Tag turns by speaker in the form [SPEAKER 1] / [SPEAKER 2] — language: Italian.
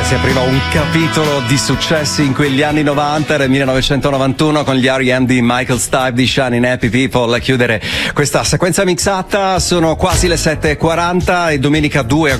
[SPEAKER 1] si apriva un capitolo di successi in quegli anni 90, era il 1991 con gli R.E.M. di Michael Stipe di Shining Happy People a chiudere questa sequenza mixata. Sono quasi le 7:40 e domenica 2